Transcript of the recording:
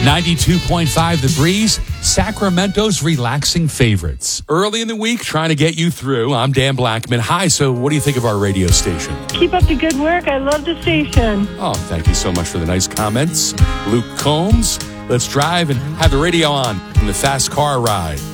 92.5 The Breeze, Sacramento's relaxing favorites. Early in the week, trying to get you through. I'm Dan Blackman. Hi, so what do you think of our radio station? Keep up the good work. I love the station. Oh, thank you so much for the nice comments. Luke Combs, let's drive and have the radio on in the fast car ride.